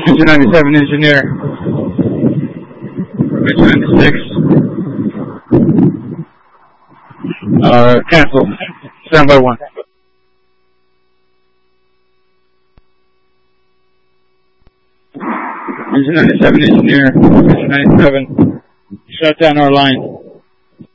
Engine 97 engineer. Engine 96. Cancel. Stand by 1. Engine 97 engineer. Engine 97. Shut down our line.